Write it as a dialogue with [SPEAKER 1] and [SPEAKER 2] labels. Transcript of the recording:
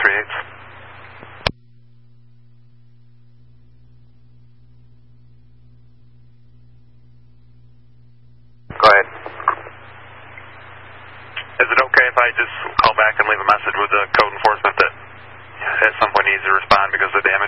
[SPEAKER 1] creates. Go ahead. Is it okay if I just call back and leave a message with the code enforcement that at some point needs to respond because of the damage?